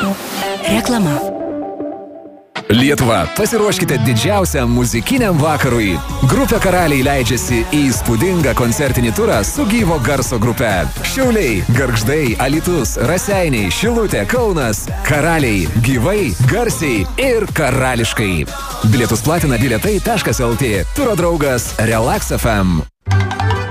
Reklama. Lietuva, pasiruoškite didžiausiam muzikiniam vakarui. Grupė Karaliai leidžiasi į įspūdingą koncertinį turą su gyvo garso grupe. Šiauliai, Gargždai, Alytus, Raseiniai, Šilutė, Kaunas. Karaliai, gyvai, garsiai ir karališkai. Bilietus platina bilietai.lt. Turo draugas Relax FM.